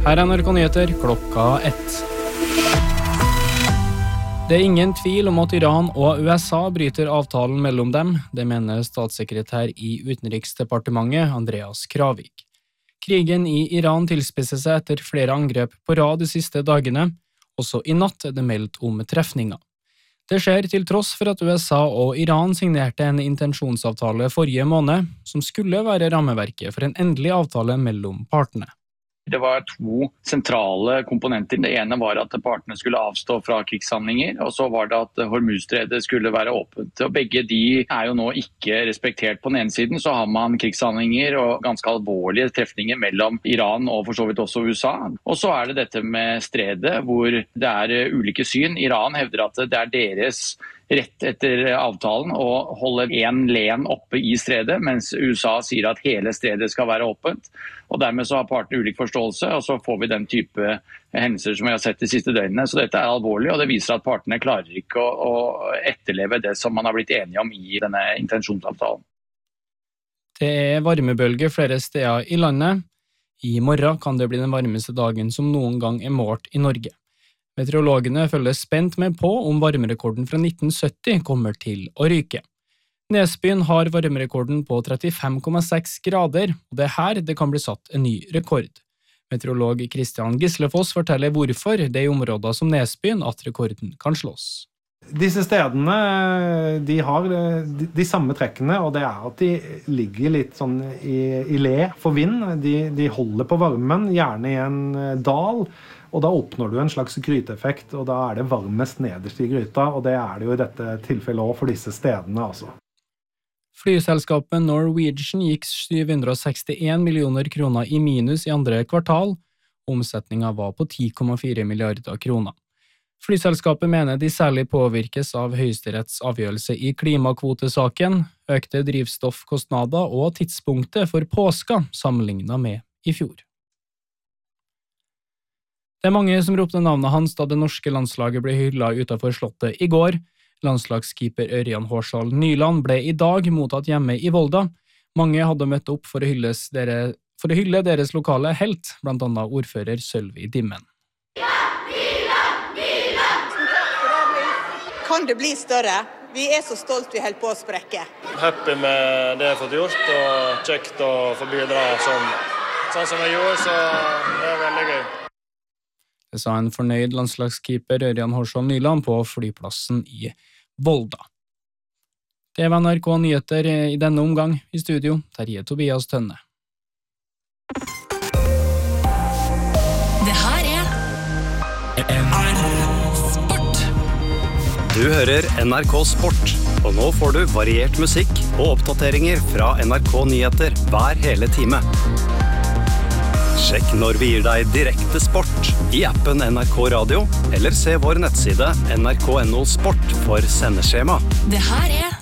Her NRK Nyheter klokka 1. Det er ingen tvil om at Iran og USA bryter avtalen mellom dem, det mener statssekretær i Utenriksdepartementet Andreas Kravik. Krigen i Iran tilspisser seg etter flere angrep på rad de siste dagene, også i natt er det meldt om trefninger. Det skjer til tross for at USA og Iran signerte en intensjonsavtale forrige måned, som skulle være rammeverket for en endelig avtale mellom partene. Det var to sentrale komponenter. Det ene var at partene skulle avstå fra krigshandlinger, og så var det at Hormuzstredet skulle være åpent. Og begge de er jo nå ikke respektert. På den ene siden så har man krigshandlinger og ganske alvorlige trefninger mellom Iran og for så vidt også USA. Og så er det dette med stredet, hvor det er ulike syn. Iran hevder at det er deres rett etter avtalen å holde en len oppe i stredet, mens USA sier at hele stredet skal være åpent. Og dermed så har partene ulik forståelse, og så får vi den type hendelser som vi har sett de siste døgnene. Så dette er alvorlig, og det viser at partene klarer ikke å etterleve det som man har blitt enige om i denne intensjonsavtalen. Det er varmebølge flere steder i landet. I morgen kan det bli den varmeste dagen som noen gang er målt i Norge. Meteorologene følger spent med på om varmerekorden fra 1970 kommer til å ryke. Nesbyen har varmerekorden på 35,6 grader, og det er her det kan bli satt en ny rekord. Meteorolog Kristian Gislefoss forteller hvorfor det er i områder som Nesbyen at rekorden kan slås. Disse stedene de har de samme trekkene, og det er at de ligger litt sånn i le for vind. De holder på varmen, gjerne i en dal, og da oppnår du en slags gryteeffekt, og da er det varmest nederst i gryta, og det er det jo i dette tilfellet også for disse stedene, altså. Flyselskapet Norwegian gikk 761 millioner kroner i minus i andre kvartal. Omsetningen var på 10,4 milliarder kroner. Flyselskapet mener de særlig påvirkes av Høyesteretts avgjørelse i klimakvotesaken, økte drivstoffkostnader og tidspunktet for påska sammenlignet med i fjor. Det er mange som ropte navnet hans da det norske landslaget ble hyllet utenfor slottet i går. Landslagskeeper Ørjan Hårsal Nyland ble i dag mottatt hjemme i Volda. Mange hadde møtt opp for å hylle deres lokale helt, blant annet ordfører Sølvi Dimmen. Kan det bli større? Vi er så stolt vi holder på å sprekke. Happy med det jeg har fått gjort, og kjekt å få bidra sånn som jeg gjorde, så det er veldig gøy. Det sa en fornøyd landslagskeeper Ørjan Hårsal Nyland på flyplassen i Volda. Det var NRK Nyheter i denne omgang. I studio, Terje Tobias Tønne. Det her er NRK Sport. Du hører NRK Sport, og nå får du variert musikk og oppdateringer fra NRK Nyheter hver hele time. Sjekk når vi gir deg direkte sport i appen NRK Radio, eller se vår nettside nrk.no sport for sendeskjema. Det her er